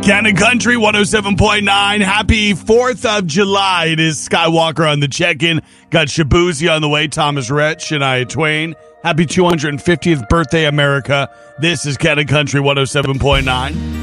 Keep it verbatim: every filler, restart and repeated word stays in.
Cannon Country one oh seven point nine. Happy fourth of July. It is Skywalker on the check-in. Got Shabuzi on the way. Thomas Rhett, Shania Twain. Happy two hundred fiftieth birthday, America. This is Cannon Country one oh seven point nine.